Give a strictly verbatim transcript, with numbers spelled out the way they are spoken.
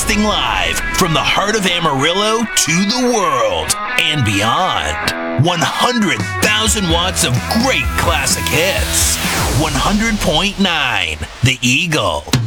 broadcasting live from the heart of Amarillo to the world and beyond. one hundred thousand watts of great classic hits. one hundred point nine The Eagle.